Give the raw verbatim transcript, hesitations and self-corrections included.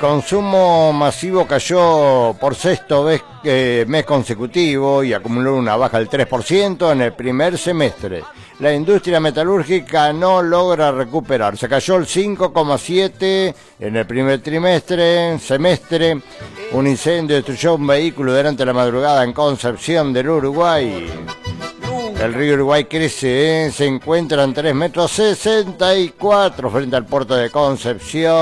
consumo masivo cayó por sexto vez, eh, mes consecutivo y acumuló una baja del tres por ciento en el primer semestre. La industria metalúrgica no logra recuperar. Se cayó el cinco coma siete por ciento en el primer trimestre, semestre. Un incendio destruyó un vehículo durante la madrugada en Concepción del Uruguay. El río Uruguay crece, ¿eh? Se encuentra en tres metros sesenta y cuatro frente al puerto de Concepción.